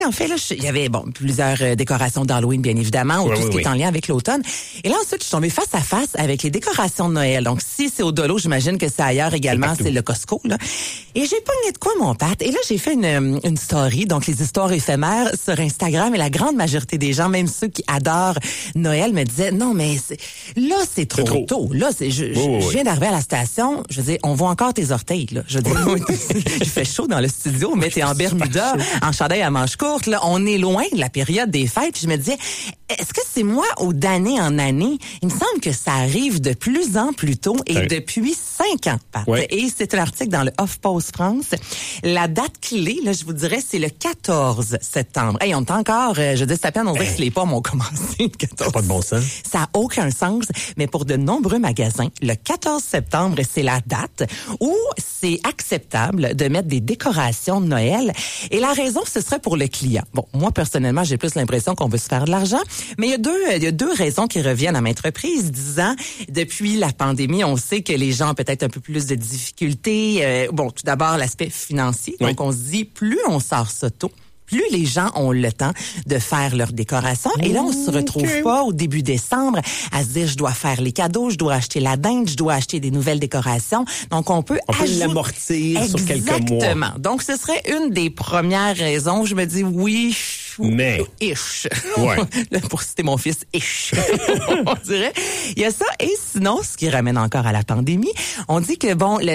En fait, là, il y avait plusieurs décorations d'Halloween, bien évidemment, ou tout ce qui est en lien avec l'automne. Et là, ensuite, je suis tombée face à face avec les décorations de Noël. Donc, si c'est au Dolo, j'imagine que c'est ailleurs également, c'est le Costco, là. Et j'ai pogné de quoi, mon Pat. Et là, j'ai fait une story, donc les histoires éphémères sur Instagram. Et la grande majorité des gens, même ceux qui adorent Noël, me disaient, non, mais c'est trop tôt. Là, je viens d'arriver à la station. Je veux dire, on voit encore tes orteils, là. Je veux dire, il fait chaud dans le studio, mais t'es en Bermuda, en chandail à manches courtes. Là, on est loin de la période des fêtes. Puis je me disais, est-ce que c'est moi ou d'année en année? Il me semble que ça arrive de plus en plus tôt et depuis 5 ans. Et c'est un article dans le HuffPost France. La date clé, là, je vous dirais, c'est le 14 septembre. Hey, on est encore, je dis, c'est à peine, on dirait que les pommes ont commencé le 14. Ça n'a pas de bon sens. Ça n'a aucun sens. Mais pour de nombreux magasins, le 14 septembre, c'est la date où c'est acceptable de mettre des décorations de Noël. Et la raison, ce serait pour le client. Bon, moi, personnellement, j'ai plus l'impression qu'on veut se faire de l'argent. Mais il y a deux raisons qui reviennent à maintes reprises, disant, depuis la pandémie, on sait que les gens ont peut-être un peu plus de difficultés. Tout d'abord, l'aspect financier. Donc, on se dit, plus on sort ça tôt, plus les gens ont le temps de faire leur décoration. Et là, on se retrouve pas au début décembre à se dire, je dois faire les cadeaux, je dois acheter la dinde, je dois acheter des nouvelles décorations. Donc, on peut l'amortir sur quelques mois. Exactement. Donc, ce serait une des premières raisons. Je me dis, oui, mais ish. Ouais. Pour citer mon fils, ish. On dirait. Il y a ça. Et sinon, ce qui ramène encore à la pandémie, on dit que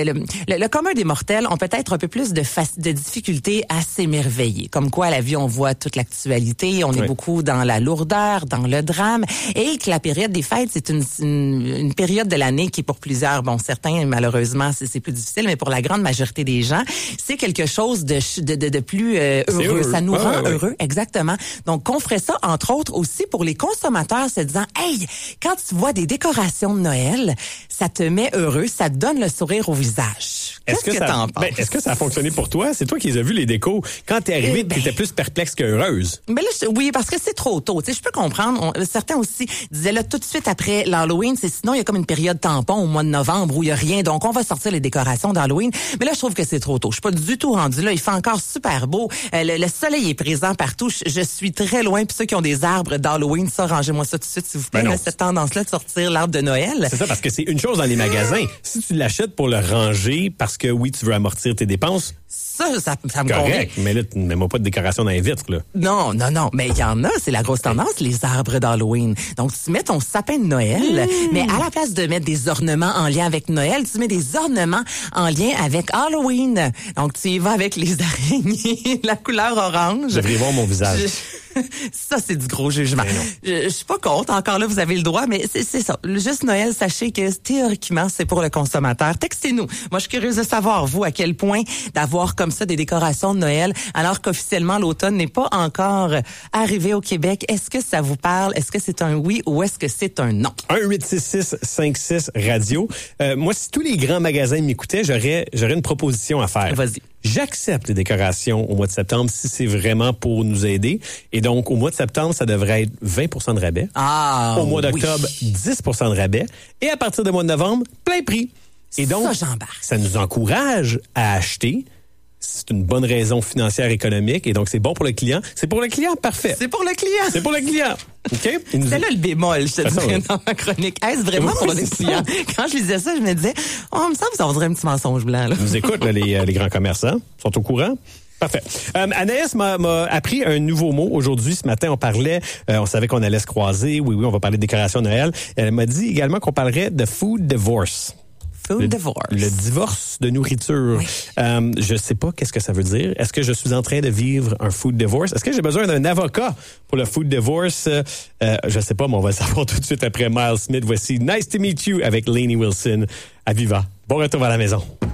le commun des mortels ont peut-être un peu plus de difficultés à s'émerveiller. Comme quoi, à la vie, on voit toute l'actualité, on est beaucoup dans la lourdeur, dans le drame, et que la période des fêtes, c'est une période de l'année qui, pour plusieurs, certains, malheureusement, c'est plus difficile, mais pour la grande majorité des gens, c'est quelque chose de plus heureux. Ça nous rend heureux, exactement. Donc, qu'on ferait ça, entre autres, aussi pour les consommateurs, se disant, hey, quand tu vois des décorations de Noël, ça te met heureux, ça te donne le sourire au visage. Qu'est-ce que t'en penses? Est-ce que ça a fonctionné pour toi? C'est toi qui les as vus, les décos. Quand t'es arrivé, t'étais plus perplexe que heureuse. Mais là, oui, parce que c'est trop tôt. Tu sais, je peux comprendre. Certains aussi disaient là, tout de suite après l'Halloween, sinon il y a comme une période tampon au mois de novembre où il y a rien. Donc, on va sortir les décorations d'Halloween. Mais là, je trouve que c'est trop tôt. Je suis pas du tout rendue là. Il fait encore super beau. Le soleil est présent partout. Je suis très loin. Puis ceux qui ont des arbres d'Halloween, ça, rangez-moi ça tout de suite, s'il vous plaît. Cette tendance-là de sortir l'arbre de Noël. C'est ça, parce que c'est une chose dans les magasins. Si tu l'achètes pour le ranger, parce que oui, tu veux amortir tes dépenses, ça me convient. Mais là, tu mets pas de décoration dans les vitres, là. Non. Mais il y en a, c'est la grosse tendance, les arbres d'Halloween. Donc, tu mets ton sapin de Noël, mais à la place de mettre des ornements en lien avec Noël, tu mets des ornements en lien avec Halloween. Donc, tu y vas avec les araignées, la couleur orange. Je devrais voir mon visage. Ça, c'est du gros jugement. Je suis pas contre. Encore là, vous avez le droit, mais c'est ça. Juste Noël, sachez que théoriquement, c'est pour le consommateur. Textez-nous. Moi, je suis curieuse de savoir, vous, à quel point d'avoir comme ça des décorations de Noël, alors qu'officiellement, l'automne n'est pas encore arrivé au Québec. Est-ce que ça vous parle? Est-ce que c'est un oui ou est-ce que c'est un non? 1-866-56-radio. Moi, si tous les grands magasins m'écoutaient, j'aurais une proposition à faire. Vas-y. J'accepte les décorations au mois de septembre si c'est vraiment pour nous aider. Et donc, au mois de septembre, ça devrait être 20 de rabais. Au mois d'octobre, 10 de rabais. Et à partir du mois de novembre, plein prix. Et donc, ça nous encourage à acheter. C'est une bonne raison financière économique et donc c'est bon pour le client. C'est pour le client, parfait. C'est pour le client. C'est pour le client. OK? C'est là le bémol, je te dirais, dans ma chronique. Est-ce vraiment pour le client? Quand je lisais ça, je me disais, il me semble que ça voudrait un petit mensonge blanc, là. Vous écoutez, les grands commerçants sont au courant? Parfait. Anaïs m'a appris un nouveau mot aujourd'hui. Ce matin, on parlait, on savait qu'on allait se croiser. Oui, on va parler de décoration de Noël. Elle m'a dit également qu'on parlerait de food divorce. Food divorce. Le divorce de nourriture. Oui. Je sais pas qu'est-ce que ça veut dire. Est-ce que je suis en train de vivre un food divorce? Est-ce que j'ai besoin d'un avocat pour le food divorce? Je sais pas, mais on va le savoir tout de suite après Miles Smith. Voici Nice to Meet You avec Lainey Wilson à Viva. Bon retour à la maison.